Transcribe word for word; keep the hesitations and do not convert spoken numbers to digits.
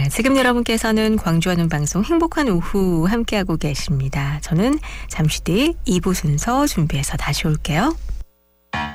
네, 지금 여러분께서는 광주하는 방송 행복한 오후 함께하고 계십니다. 저는 잠시 뒤 이 부 순서 준비해서 다시 올게요.